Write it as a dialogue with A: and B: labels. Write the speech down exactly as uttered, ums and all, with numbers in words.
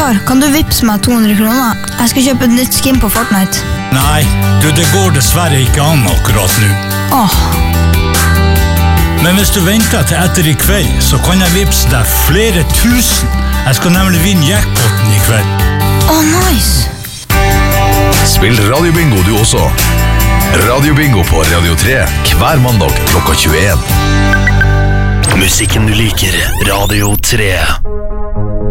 A: Far, kan du vippse meg to hundre kroner? Jeg skal kjøpe et nytt skin på Fortnite.
B: Nei, du, det går dessverre ikke an akkurat nå.
A: Åh.
B: Men hvis du venter til etter i kveld, så kan jeg vippse deg flere tusen. Jeg skal nemlig vinne jackpoten i kveld.
A: Åh, nice.
C: Spill Radio Bingo du også. Radio Bingo på Radio tre hver mandag klokka tjueen.
D: Musikken du liker, Radio tre.